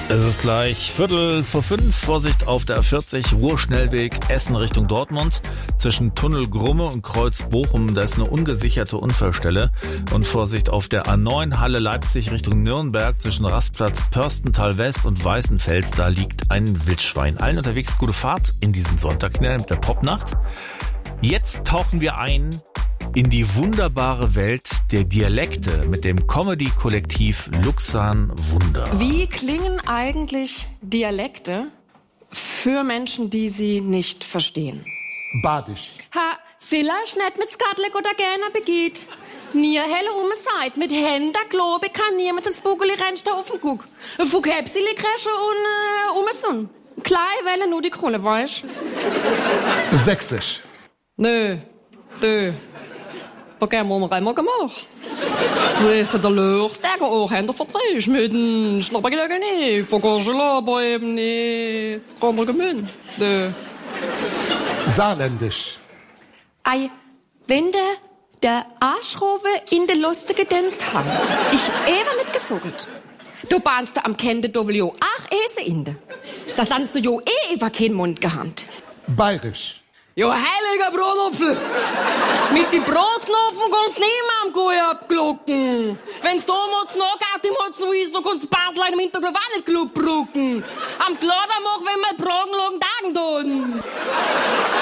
Es ist gleich 4:45. Vorsicht auf der A40, Ruhrschnellweg Essen Richtung Dortmund. Zwischen Tunnel Grumme und Kreuz Bochum, da ist eine ungesicherte Unfallstelle. Und Vorsicht auf der A9 Halle Leipzig Richtung Nürnberg. Zwischen Rastplatz Pörstental West und Weißenfels, da liegt ein Wildschwein. Allen unterwegs gute Fahrt in diesen Sonntag mit der Popnacht. Jetzt tauchen wir ein in die wunderbare Welt der Dialekte mit dem Comedy-Kollektiv Luxan Wunder. Wie klingen eigentlich Dialekte für Menschen, die sie nicht verstehen? Badisch. Ha, vielleicht nicht mit Skatleck oder gerne begeht. Nie helle Seid. Mit Händen Globe kann niemand ins Bugeli rennst auf den Guck. Fughäpsili Kresche und Sonn. Klein Welle nur die Krone, weißt? Sächsisch. Nö. Okay, haben wir einmal gemacht. Das ist der Löchstärke auch Hände verdreht. Mit dem Schnappergelöge nicht. Vergorschel aber eben nicht. Andere Gemünd. Saarländisch. Ei, wenn der Arschrowe in der lustige Dienst hat. Ich ever nicht gesucht. Du bahnst am Kende Dovelio. Ach, ese inde. Das landest du jo über kein Mund gehabt. Bayerisch. Jo, heiliger Brotopfel! Mit die Brostknopfen kannst niemand gut abglucken. Wenn's damals noch geht, so ist, so kannst Basel im Hintergrund auch nicht klug brucken. Am Glader mach, wenn wir Pragen Tagen tun.